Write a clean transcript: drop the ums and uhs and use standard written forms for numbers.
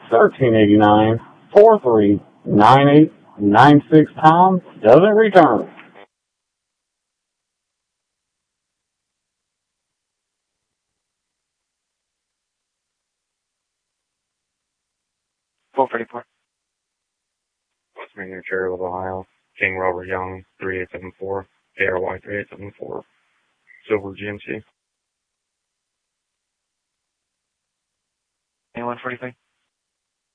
1389 439896 pounds doesn't return. West Main, Cherryville, Ohio. King Robert Young, 3874. KRY 3874. Silver GMC. Anyone for anything?